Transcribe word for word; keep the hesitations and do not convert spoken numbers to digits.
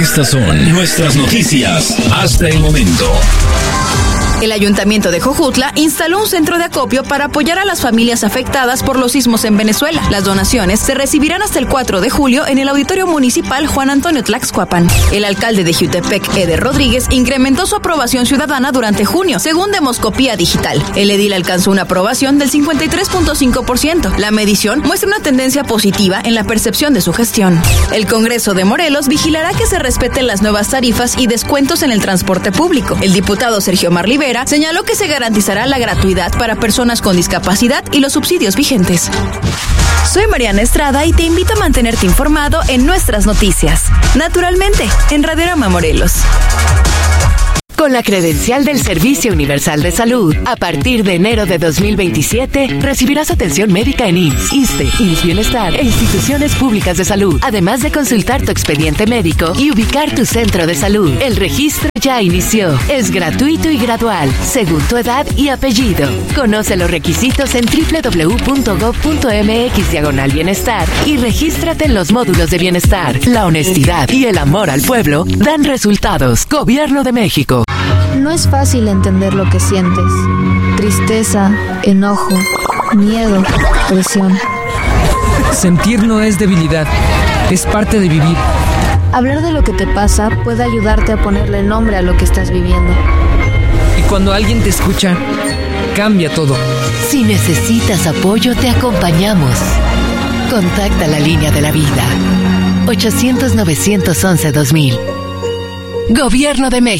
Estas son nuestras noticias hasta el momento. El Ayuntamiento de Jojutla instaló un centro de acopio para apoyar a las familias afectadas por los sismos en Venezuela. Las donaciones se recibirán hasta el cuatro de julio en el Auditorio Municipal Juan Antonio Tlaxcuapan. El alcalde de Jiutepec, Eder Rodríguez, incrementó su aprobación ciudadana durante junio, según Demoscopía Digital. El edil alcanzó una aprobación del cincuenta y tres punto cinco por ciento. La medición muestra una tendencia positiva en la percepción de su gestión. El Congreso de Morelos vigilará que se respeten las nuevas tarifas y descuentos en el transporte público. El diputado Sergio Marlivera señaló que se garantizará la gratuidad para personas con discapacidad y los subsidios vigentes. Soy Mariana Estrada y te invito a mantenerte informado en nuestras noticias. Naturalmente, en Radiorama Morelos. Con la credencial del Servicio Universal de Salud, a partir de enero de dos mil veintisiete, recibirás atención médica en I M S S, ISSSTE, I M S S Bienestar e instituciones públicas de salud, además de consultar tu expediente médico y ubicar tu centro de salud. El registro ya inició. Es gratuito y gradual, según tu edad y apellido. Conoce los requisitos en doble u doble u doble u punto gob punto eme equis diagonal bienestar y regístrate en los módulos de bienestar. La honestidad y el amor al pueblo dan resultados. Gobierno de México. No es fácil entender lo que sientes. Tristeza, enojo, miedo, presión. Sentir no es debilidad, es parte de vivir. Hablar de lo que te pasa puede ayudarte a ponerle nombre a lo que estás viviendo. Y cuando alguien te escucha, cambia todo. Si necesitas apoyo, te acompañamos. Contacta la línea de la vida. ochocientos, novecientos once, dos mil. Gobierno de México.